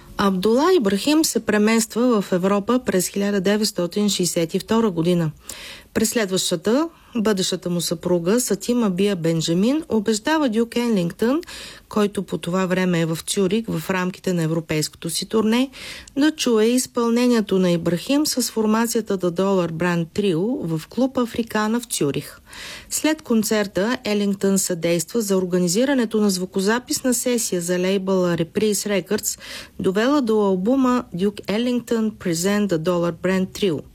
Абдула Ибрахим се премества в Европа през 1962 година. През следващата, бъдещата му съпруга Сатима Бия Бенджамин убеждава Дюк Елингтън, който по това време е в Цюрих в рамките на европейското си турне, да чуе изпълнението на Ибрахим с формацията The Dollar Brand Trio в клуб Африкана в Цюрих. След концерта Елингтън съдейства за организирането на звукозаписна сесия за лейбъла Reprise Records, довела до албума Duke Ellington Present The Dollar Brand Trio.